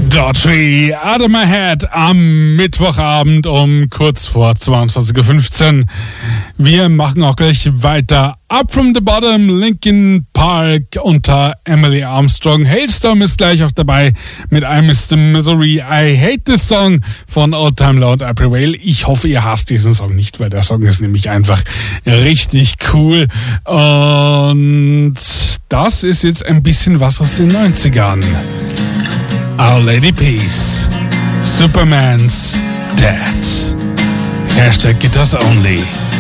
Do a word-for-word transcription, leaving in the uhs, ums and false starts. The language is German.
Daughtry, Out of My Head am Mittwochabend um kurz vor zweiundzwanzig Uhr fünfzehn. Wir machen auch gleich weiter. Up from the Bottom, Linkin Park unter Emily Armstrong. Hailstorm ist gleich auch dabei mit I Miss the Misery. I Hate This Song von Old Time Low und April Vale. Ich hoffe, ihr hasst diesen Song nicht, weil der Song ist nämlich einfach richtig cool. Und das ist jetzt ein bisschen was aus den neunzigern. Our Lady Peace, Superman's Dead. Hashtag Guitars Only.